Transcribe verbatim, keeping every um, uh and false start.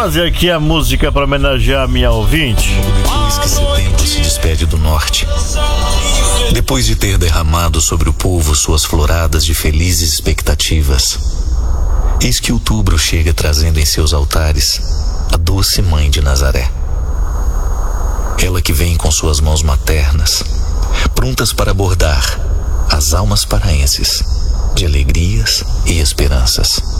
trazer aqui a música para homenagear a minha ouvinte. Depois que setembro se despede do norte, depois de ter derramado sobre o povo suas floradas de felizes expectativas, eis que outubro chega trazendo em seus altares a doce mãe de Nazaré. Ela que vem com suas mãos maternas, prontas para bordar as almas paraenses de alegrias e esperanças.